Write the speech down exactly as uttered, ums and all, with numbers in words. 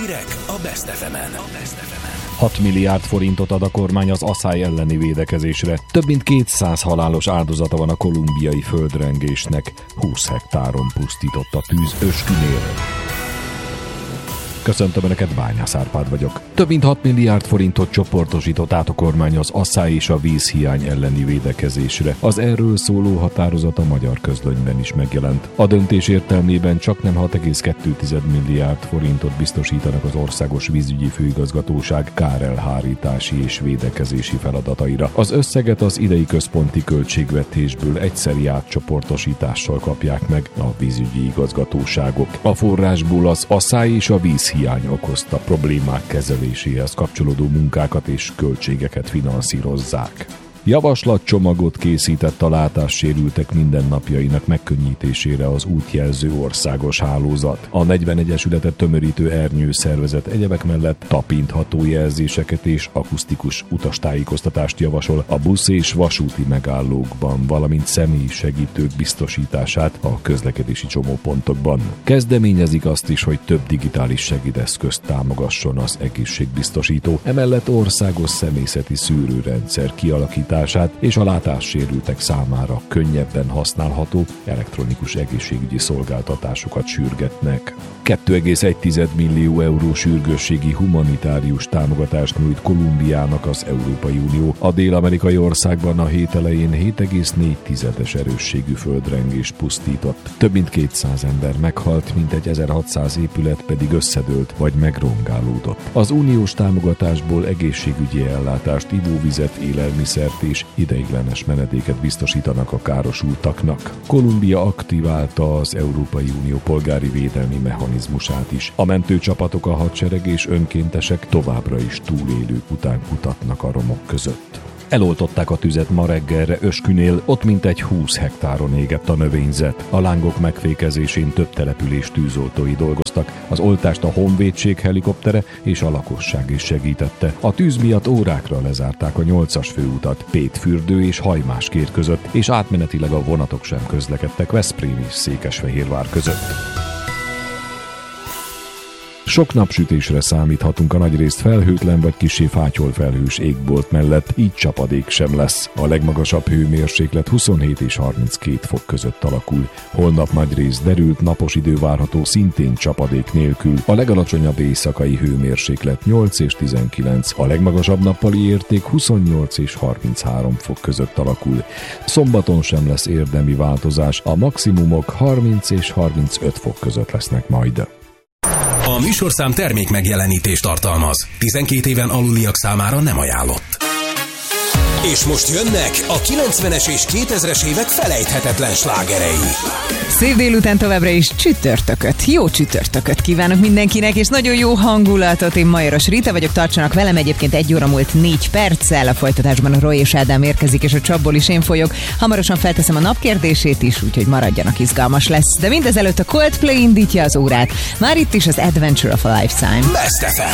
Hírek a Best ef emen. hat milliárd forintot ad a kormány az aszály elleni védekezésre. Több mint kétszáz halálos áldozata van a kolumbiai földrengésnek. húsz hektáron pusztított a tűz Öskünél. Köszöntöm Önöket, Bányász Árpád vagyok. Több mint hat milliárd forintot csoportosított át a kormány az asszály és a vízhiány elleni védekezésre. Az erről szóló határozat a Magyar Közlönyben is megjelent. A döntés értelmében csaknem hat egész kettő milliárd forintot biztosítanak az Országos Vízügyi Főigazgatóság kárelhárítási és védekezési feladataira. Az összeget az idei központi költségvetésből egyszeri átcsoportosítással kapják meg a vízügyi igazgatóságok. A forrásból az asszály és a víz hiány okozta problémák kezeléséhez kapcsolódó munkákat és költségeket finanszírozzák. Javaslatcsomagot készített a látássérültek mindennapjainak megkönnyítésére az útjelző országos hálózat. A negyven egyesületet tömörítő ernyő szervezet egyebek mellett tapintható jelzéseket és akusztikus utastájékoztatást javasol a busz és vasúti megállókban, valamint személyi segítők biztosítását a közlekedési csomópontokban. Kezdeményezik azt is, hogy több digitális segédeszközt támogasson az egészségbiztosító, emellett országos személyzeti szűrőrendszer kialakítását és a látássérültek számára könnyebben használható elektronikus egészségügyi szolgáltatásokat sürgetnek. két egész egy millió euró sürgősségi humanitárius támogatást nyújt Kolumbiának az Európai Unió. A dél-amerikai országban a hét elején hét egész négy erősségű földrengés pusztított. Több mint kétszáz ember meghalt, mintegy ezerhatszáz épület pedig összedőlt vagy megrongálódott. Az uniós támogatásból egészségügyi ellátást, ivóvizet, élelmiszert és ideiglenes menedéket biztosítanak a károsultaknak. Kolumbia aktiválta az Európai Unió polgári védelmi mechanizmusát is. A mentőcsapatok, a hadsereg és önkéntesek továbbra is túlélők után kutatnak a romok között. Eloltották a tüzet ma reggelre Öskünél, ott mintegy húsz hektáron égett a növényzet. A lángok megfékezésén több település tűzoltói dolgoztak. Az oltást a honvédség helikoptere és a lakosság is segítette. A tűz miatt órákra lezárták a nyolcas főutat Pétfürdő és Hajmáskért között, és átmenetileg a vonatok sem közlekedtek Veszprém és Székesfehérvár között. Sok napsütésre számíthatunk a nagyrészt felhőtlen vagy kissé fátyol felhős égbolt mellett, így csapadék sem lesz. A legmagasabb hőmérséklet huszonhét és harminckét fok között alakul. Holnap nagyrészt derült, napos idő várható, szintén csapadék nélkül. A legalacsonyabb éjszakai hőmérséklet nyolc és tizenkilenc, a legmagasabb nappali érték huszonnyolc és harminchárom fok között alakul. Szombaton sem lesz érdemi változás, a maximumok harminc és harmincöt fok között lesznek majd. A műsorszám termék megjelenítést tartalmaz. tizenkét éven aluliak számára nem ajánlott. És most jönnek a kilencvenes és kétezres évek felejthetetlen slágerei. Szép délután továbbra is csütörtököt. Jó csütörtököt kívánok mindenkinek, és nagyon jó hangulatot. Én Majoros Rita vagyok, tartsanak velem, egyébként egy óra múlt négy perccel. A folytatásban a Roy és Ádám érkezik, és a csapból is én folyok. Hamarosan felteszem a napkérdését is, úgyhogy maradjanak, izgalmas lesz. De mindezelőtt a Coldplay indítja az órát. Már itt is az Adventure of a Lifetime. Best ef em.